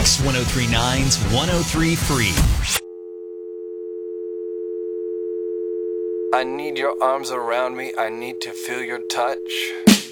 X 1039's 103 Free. I need your arms around me. I need to feel your touch.